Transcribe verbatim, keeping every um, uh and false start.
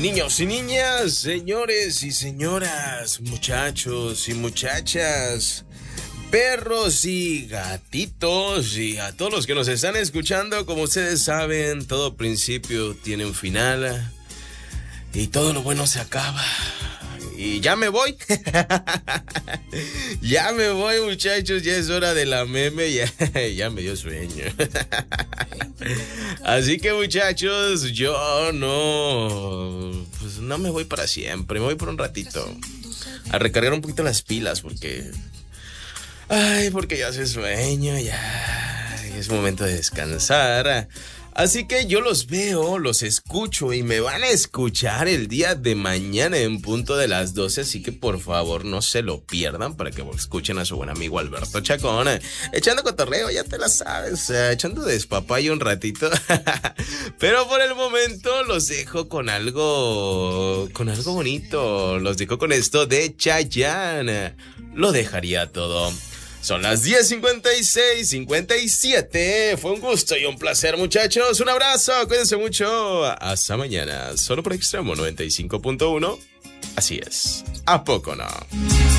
Niños y niñas, señores y señoras, muchachos y muchachas, perros y gatitos, y a todos los que nos están escuchando, como ustedes saben, todo principio tiene un final y todo lo bueno se acaba. Y ya me voy. Ya me voy, muchachos. Ya es hora de la meme. Ya, ya me dio sueño. Así que, muchachos, yo no... Pues no me voy para siempre. Me voy por un ratito. A recargar un poquito las pilas porque... Ay, porque ya hace sueño. Ya es momento de descansar. Así que yo los veo, los escucho y me van a escuchar el día de mañana en punto de las doce, así que por favor no se lo pierdan para que escuchen a su buen amigo Alberto Chacón, echando cotorreo, ya te la sabes, echando despapayo un ratito. Pero por el momento los dejo con algo, con algo bonito, los dejo con esto de Chayanne, lo dejaría todo. Son las diez cincuenta y seis, cincuenta y siete. Fue un gusto y un placer, muchachos. Un abrazo, cuídense mucho. Hasta mañana. Solo por Extremo noventa y cinco punto uno. Así es. ¿A poco no?